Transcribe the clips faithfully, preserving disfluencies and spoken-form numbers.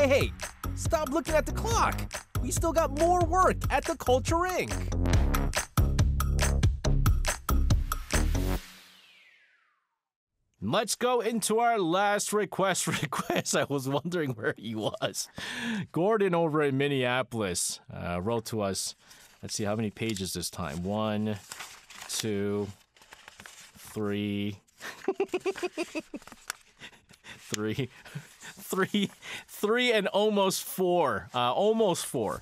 Hey, hey, stop looking at the clock. We still got more work at the Culture Incorporated. Let's go into our last request request. I was wondering where he was. Gordon over in Minneapolis uh, wrote to us. Let's see, how many pages this time? One, two, three, three, three, three, and almost four. Uh, almost four.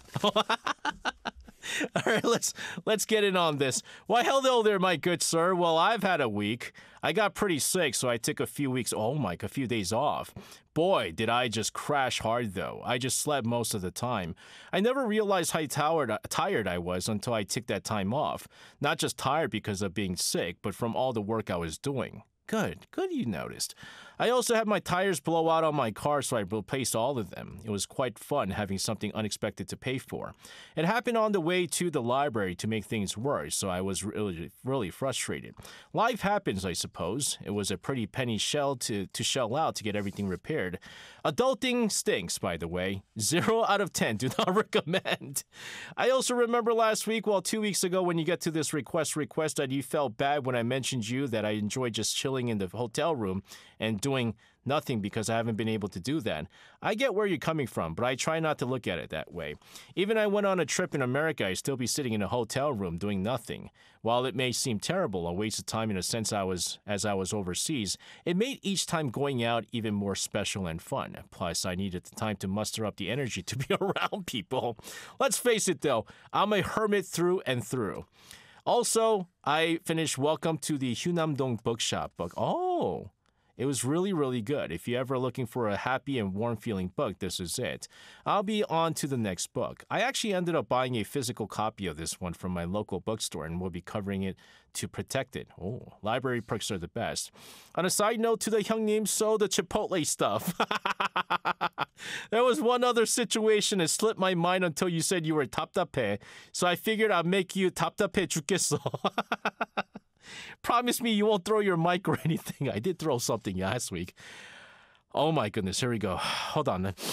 All right, let's let's get in on this. Why, hello there, my good sir. Well, I've had a week. I got pretty sick, so I took a few weeks, oh my, a few days off. Boy, did I just crash hard, though. I just slept most of the time. I never realized how tired, tired I was until I took that time off. Not just tired because of being sick, but from all the work I was doing. Good, good you noticed. I also had my tires blow out on my car, so I replaced all of them. It was quite fun having something unexpected to pay for. It happened on the way to the library to make things worse, so I was really, really frustrated. Life happens, I suppose. It was a pretty penny shell to, to shell out to get everything repaired. Adulting stinks, by the way. Zero out of ten. Do not recommend. I also remember last week, well, two weeks ago, when you get to this request request that you felt bad when I mentioned you that I enjoyed just chilling in the hotel room and doing nothing because I haven't been able to do that. I get where you're coming from, but I try not to look at it that way. Even I went on a trip in America, I'd still be sitting in a hotel room doing nothing. While it may seem terrible, a waste of time in a sense I was as I was overseas, it made each time going out even more special and fun. Plus, I needed the time to muster up the energy to be around people. Let's face it though, I'm a hermit through and through. Also, I finished Welcome to the Hyunam-dong Bookshop book. Oh, it was really, really good. If you're ever looking for a happy and warm-feeling book, this is it. I'll be on to the next book. I actually ended up buying a physical copy of this one from my local bookstore and will be covering it to protect it. Oh, library perks are the best. On a side note to the Hyungnim, so the Chipotle stuff. There was one other situation that slipped my mind until you said you were 답답해. So I figured I'd make you 답답해 죽겠어. Promise me you won't throw your mic or anything. I did throw something last week. Oh my goodness, here we go. Hold on then.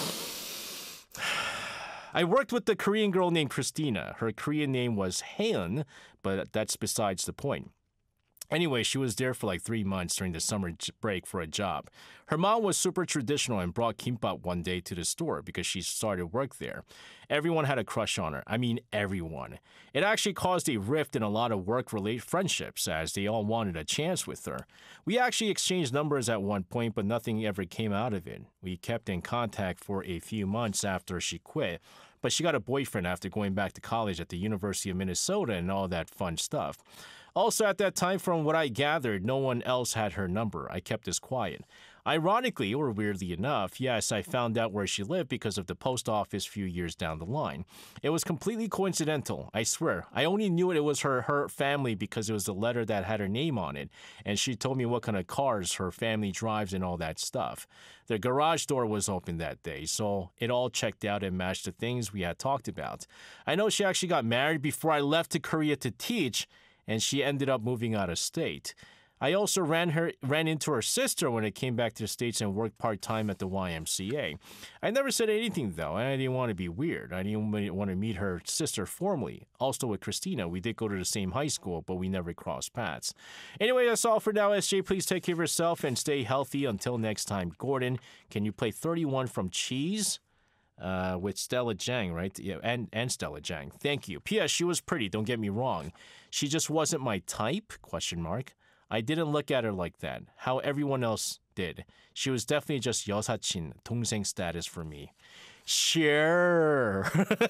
I worked with the Korean girl named Christina. Her Korean name was Haeun, but that's besides the point. Anyway, she was there for like three months during the summer break for a job. Her mom was super traditional and brought kimbap one day to the store because she started work there. Everyone had a crush on her. I mean, everyone. It actually caused a rift in a lot of work-related friendships as they all wanted a chance with her. We actually exchanged numbers at one point, but nothing ever came out of it. We kept in contact for a few months after she quit, but she got a boyfriend after going back to college at the University of Minnesota and all that fun stuff. Also, at that time, from what I gathered, no one else had her number. I kept this quiet. Ironically, or weirdly enough, yes, I found out where she lived because of the post office a few years down the line. It was completely coincidental, I swear. I only knew it was her, her family because it was the letter that had her name on it, and she told me what kind of cars her family drives and all that stuff. Their garage door was open that day, so it all checked out and matched the things we had talked about. I know she actually got married before I left to Korea to teach, and she ended up moving out of state. I also ran her ran into her sister when I came back to the States and worked part-time at the Y M C A. I never said anything, though, and I didn't want to be weird. I didn't want to meet her sister formally. Also with Christina, we did go to the same high school, but we never crossed paths. Anyway, that's all for now, S J. Please take care of yourself and stay healthy. Until next time, Gordon, can you play thirty-one from Cheese? Uh, with Stella Jang, right? Yeah, and, and Stella Jang. Thank you. P S. She was pretty, don't get me wrong. She just wasn't my type, question mark. I didn't look at her like that, how everyone else did. She was definitely just 여사친, 동생 status for me. Sure.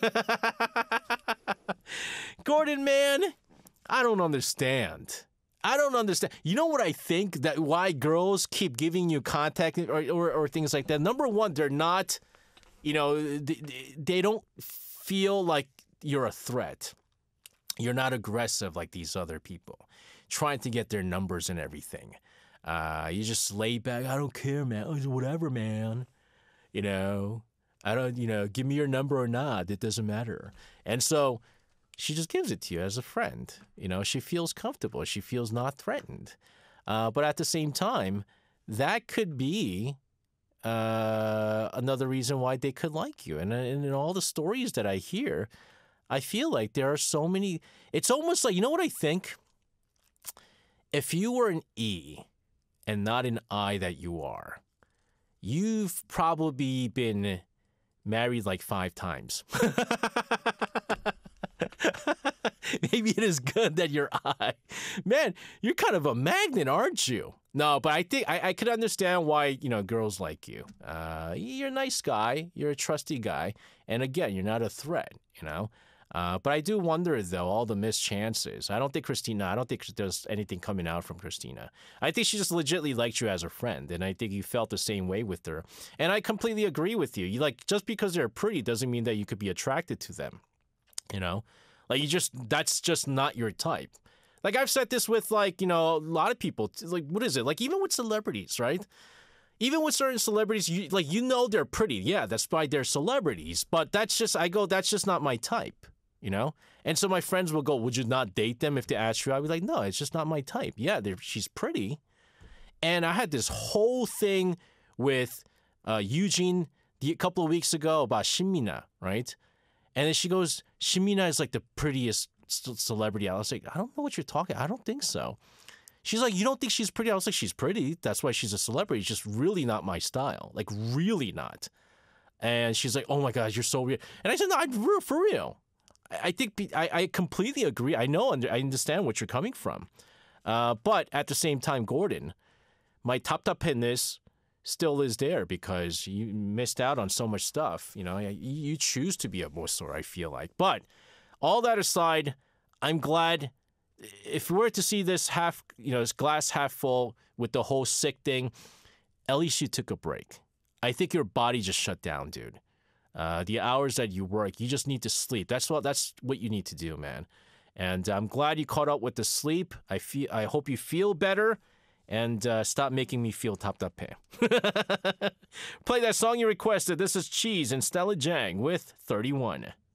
Gordon, man, I don't understand. I don't understand. You know what I think? That why girls keep giving you contact or, or, or things like that? Number one, they're not... You know, they don't feel like you're a threat. You're not aggressive like these other people, trying to get their numbers and everything. Uh, you just lay back. I don't care, man. Whatever, man. You know, I don't, you know, give me your number or not. It doesn't matter. And so she just gives it to you as a friend. You know, she feels comfortable. She feels not threatened. Uh, but at the same time, that could be uh, another reason why they could like you. And, and in all the stories that I hear, I feel like there are so many. It's almost like, you know what I think? If you were an E and not an I that you are, you've probably been married like five times. Maybe it is good that you're I. Man, you're kind of a magnet, aren't you? No, but I think I, I could understand why, you know, girls like you. Uh, you're a nice guy. You're a trusty guy. And again, you're not a threat, you know? Uh, but I do wonder, though, all the missed chances. I don't think Christina, I don't think there's anything coming out from Christina. I think she just legitimately liked you as a friend. And I think you felt the same way with her. And I completely agree with you. You like, just because they're pretty doesn't mean that you could be attracted to them, you know? Like, you just, that's just not your type. Like, I've said this with, like, you know, a lot of people. Like, what is it? Like, even with celebrities, right? Even with certain celebrities, you, like, you know they're pretty. Yeah, that's why they're celebrities. But that's just, I go, that's just not my type, you know? And so my friends will go, would you not date them if they asked you? I'd be like, no, it's just not my type. Yeah, she's pretty. And I had this whole thing with uh, Eugene a couple of weeks ago about Shimina, right? And then she goes, Shimina is like the prettiest c- celebrity. I was like, I don't know what you're talking. I don't think so. She's like, you don't think she's pretty? I was like, she's pretty. That's why she's a celebrity. It's just really not my style. Like, really not. And she's like, oh my God, you're so weird. And I said, no, I'm real, for real. I, I think I, I completely agree. I know, I understand what you're coming from. Uh, but at the same time, Gordon, my taptapness still is there because you missed out on so much stuff. You know, you choose to be a bossor, I feel like. But all that aside, I'm glad if we were to see this half, you know, this glass half full with the whole sick thing, at least you took a break. I think your body just shut down, dude. Uh, the hours that you work, you just need to sleep. That's what that's what you need to do, man. And I'm glad you caught up with the sleep. I feel I hope you feel better. And uh, stop making me feel taptape. Play that song you requested. This is Cheese and Stella Jang with thirty-one.